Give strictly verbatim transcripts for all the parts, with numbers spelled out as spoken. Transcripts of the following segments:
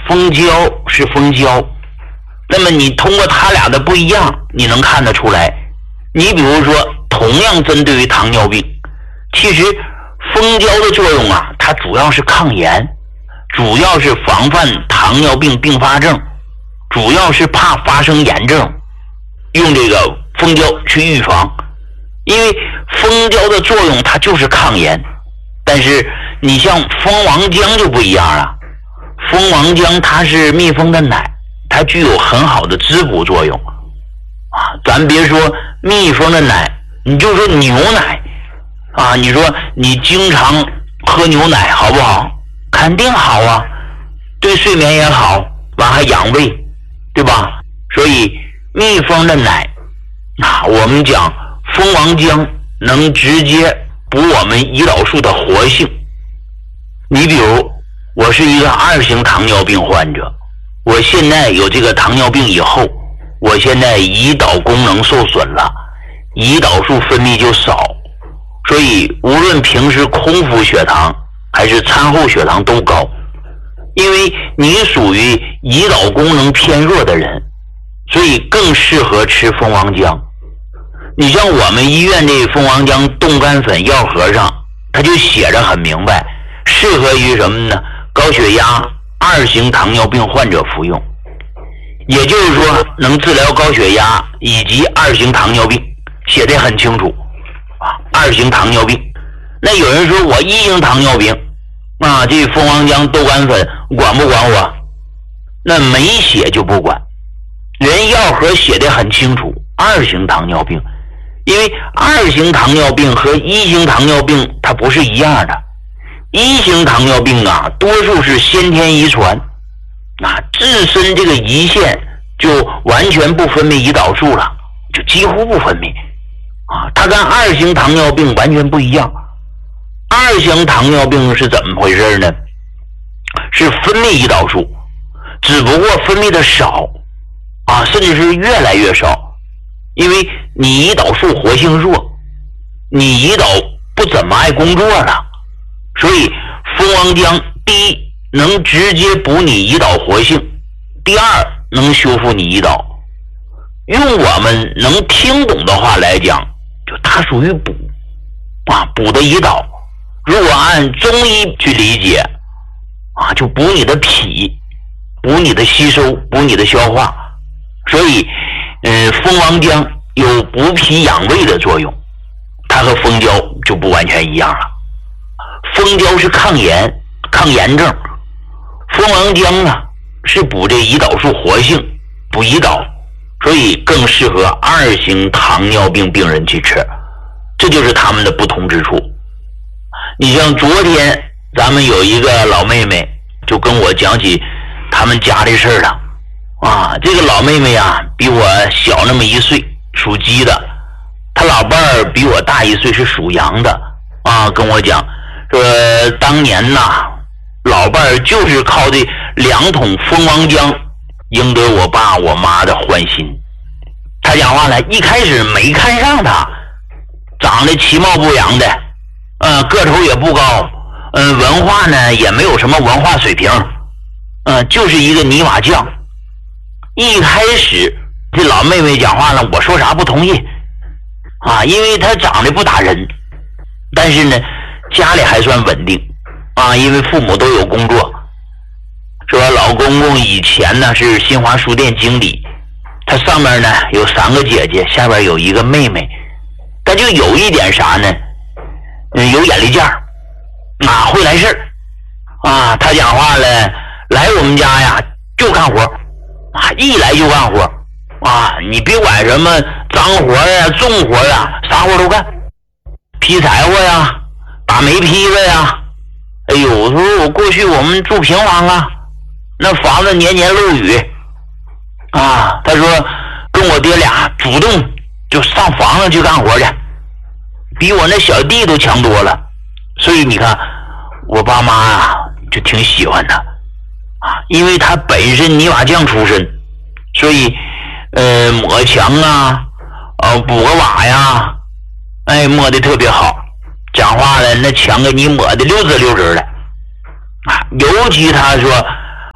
蜂胶是蜂胶，那么你通过它俩的不一样，你能看得出来。你比如说同样针对于糖尿病，其实蜂胶的作用啊，它主要是抗炎，主要是防范糖尿病并发症，主要是怕发生炎症，用这个蜂胶去预防。因为蜂胶的作用它就是抗炎，但是你像蜂王浆就不一样了。蜂王浆它是蜜蜂的奶，它具有很好的滋补作用啊。咱别说蜜蜂的奶，你就说牛奶啊，你说你经常喝牛奶好不好？肯定好啊，对睡眠也好，完还养胃，对吧？所以蜜蜂的奶啊，我们讲蜂王浆能直接补我们胰岛素的活性。你比如我是一个二型糖尿病患者，我现在有这个糖尿病以后，我现在胰岛功能受损了，胰岛素分泌就少，所以无论平时空腹血糖还是餐后血糖都高。因为你属于胰岛功能偏弱的人，所以更适合吃蜂王浆。你像我们医院这蜂王浆冻干粉药盒上，它就写着很明白，适合于什么呢？高血压、二型糖尿病患者服用，也就是说能治疗高血压以及二型糖尿病，写得很清楚啊。二型糖尿病，那有人说我一型糖尿病啊，这蜂王浆豆干粉管不管我？那没写就不管，人药盒写得很清楚，二型糖尿病。因为二型糖尿病和一型糖尿病它不是一样的，一型糖尿病啊，多数是先天遗传啊，自身这个胰腺就完全不分泌胰岛素了，就几乎不分泌啊。它跟二型糖尿病完全不一样。二型糖尿病是怎么回事呢？是分泌胰岛素，只不过分泌的少啊，甚至是越来越少。因为你胰岛素活性弱，你胰岛不怎么爱工作了，所以蜂王浆第一能直接补你胰岛活性，第二能修复你胰岛。用我们能听懂的话来讲，就它属于补啊，补的胰岛。如果按中医去理解啊，就补你的脾，补你的吸收，补你的消化。所以嗯，蜂王浆有补脾养胃的作用，它和蜂胶就不完全一样了。蜂胶是抗炎、抗炎症，蜂王浆啊是补这胰岛素活性，补胰岛，所以更适合二型糖尿病病人去吃，这就是他们的不同之处。你像昨天咱们有一个老妹妹就跟我讲起他们家的事儿了。啊，这个老妹妹啊，比我小那么一岁，属鸡的。她老伴儿比我大一岁，是属羊的。啊，跟我讲说，当年呐，老伴儿就是靠这两桶蜂王浆赢得我爸我妈的欢心。他讲话了，一开始没看上她，长得其貌不扬的，呃，个头也不高，嗯、呃，文化呢也没有什么文化水平，嗯、呃，就是一个泥瓦匠。一开始这老妹妹讲话了，我说啥不同意啊，因为她长得不打人，但是呢家里还算稳定啊，因为父母都有工作。说老公公以前呢是新华书店经理，他上面呢有三个姐姐，下边有一个妹妹，但就有一点啥呢，嗯，有眼力见儿啊，会来事儿啊。他讲话了，来我们家呀就干活啊，一来就干活啊，你别管什么脏活呀、重活呀，啥活都干，劈柴火呀、打煤坯子呀。哎呦，我说我过去我们住平房啊，那房子年年漏雨啊。他说跟我爹俩主动就上房子去干活去，比我那小弟都强多了。所以你看，我爸妈啊就挺喜欢他。啊，因为他本身泥瓦匠出身，所以呃抹墙啊，呃补个瓦呀，哎抹的特别好。讲话了，那墙给你抹的溜直溜直的啊。尤其他说我老伴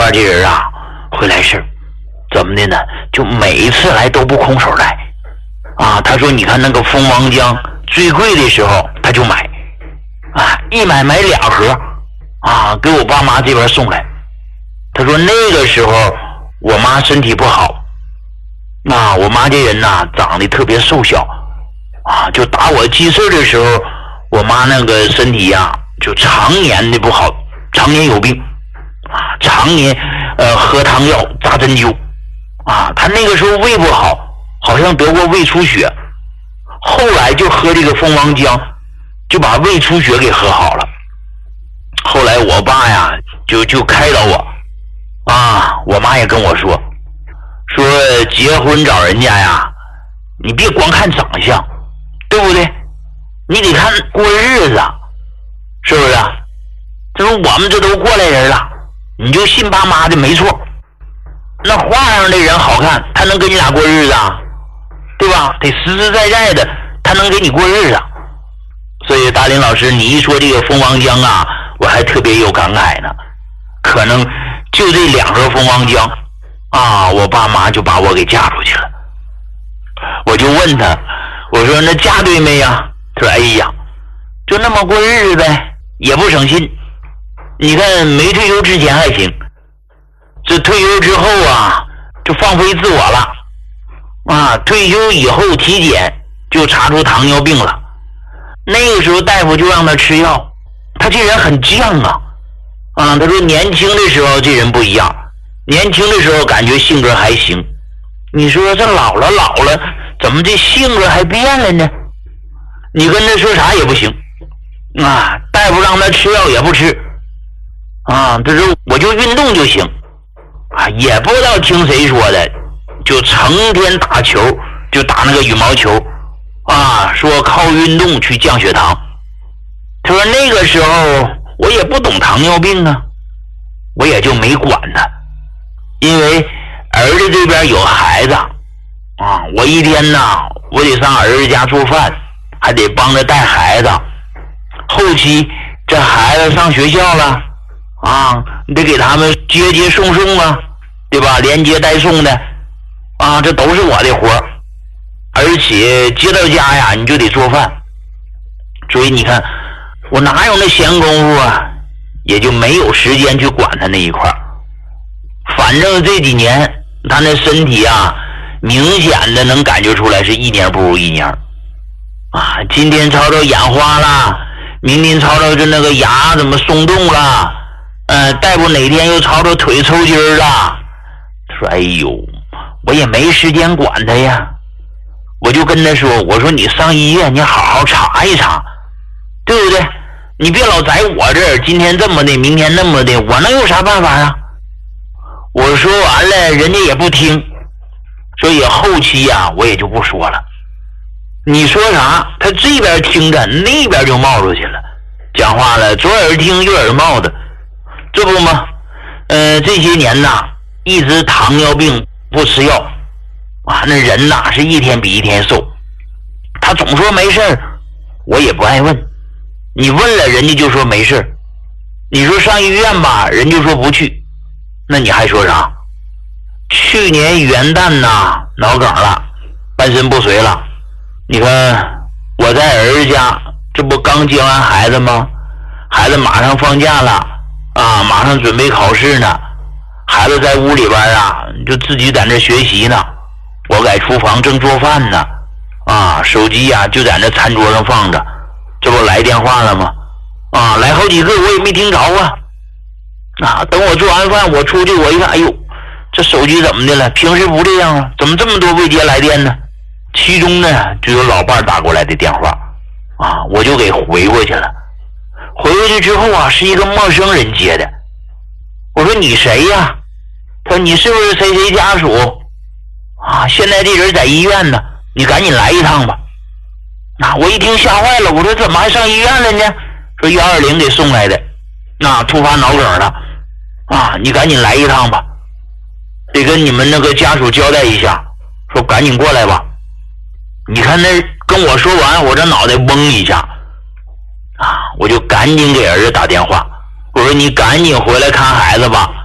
伴这人啊会来事儿，怎么的呢？就每一次来都不空手来啊。他说你看那个蜂王浆最贵的时候他就买啊，一买买两盒啊，给我爸妈这边送来。他说那个时候我妈身体不好啊，我妈这人呐长得特别瘦小啊，就打我记事的时候，我妈那个身体呀、啊、就常年的不好，常年有病啊，常年呃喝汤药扎针灸啊，她那个时候胃不好，好像得过胃出血，后来就喝这个蜂王浆，就把胃出血给喝好了。后来我爸呀就就开导我啊，我妈也跟我说说结婚找人家呀，你别光看长相，对不对？你得看过日子，是不是？这说我们这都过来人了，你就信爸妈的没错。那画上的人好看，他能跟你俩过日子啊？对吧？得实实在在的，他能给你过日子。所以大林老师，你一说这个蜂王浆啊，我还特别有感慨呢。可能就这两盒蜂王浆啊，我爸妈就把我给嫁出去了。我就问他，我说那嫁对没呀？他说哎呀，就那么过日子呗，也不省心。你看没退休之前还行，这退休之后啊就放飞自我了啊，退休以后体检就查出糖尿病了。那个时候大夫就让他吃药，他这人很犟啊啊，他说年轻的时候这人不一样，年轻的时候感觉性格还行，你说这老了老了怎么这性格还变了呢？你跟他说啥也不行啊，大夫让他吃药也不吃啊，他说我就运动就行啊，也不知道听谁说的，就成天打球，就打那个羽毛球啊，说靠运动去降血糖。他说那个时候我也不懂糖尿病啊，我也就没管他，因为儿子这边有孩子啊，我一天呢我得上儿子家做饭，还得帮着带孩子，后期这孩子上学校了啊，你得给他们接接送送啊，对吧？连接带送的啊，这都是我的活，而且接到家呀你就得做饭，所以你看我哪有那闲工夫啊，也就没有时间去管他那一块。反正这几年他那身体啊明显的能感觉出来是一年不如一年啊，今天吵吵眼花了，明天吵吵就那个牙怎么松动了，呃，大夫哪天又吵吵腿抽筋了。他说哎呦我也没时间管他呀，我就跟他说，我说你上医院你好好查一查，对不对？你别老在我这儿，今天这么的明天那么的，我能有啥办法啊？我说完了人家也不听，所以后期呀、啊、我也就不说了，你说啥他这边听着那边就冒出去了，讲话了左耳听右耳冒的，这不吗？呃这些年呐一直糖尿病不吃药啊，那人呐是一天比一天瘦，他总说没事儿，我也不爱问，你问了人家就说没事，你说上医院吧人就说不去，那你还说啥？去年元旦呐脑梗了，半身不遂了。你看我在儿子家，这不刚接完孩子吗？孩子马上放假了啊，马上准备考试呢，孩子在屋里边啊就自己在那学习呢，我在厨房正做饭呢啊，手机呀、啊、就在那餐桌上放着，这不来电话了吗？啊，来好几个我也没听着啊啊！等我做完饭我出去我一看，哎呦这手机怎么的了？平时不这样啊，怎么这么多未接来电呢？其中呢就有老伴打过来的电话啊，我就给回过去了。回过去之后啊是一个陌生人接的，我说你谁呀？他说你是不是谁谁家属啊？现在这人在医院呢，你赶紧来一趟吧。啊，我一听吓坏了，我说怎么还上医院了呢？说幺二零给送来的，那、啊、突发脑梗了啊，你赶紧来一趟吧，得跟你们那个家属交代一下，说赶紧过来吧。你看那跟我说完，我这脑袋嗡一下啊，我就赶紧给儿子打电话，我说你赶紧回来看孩子吧，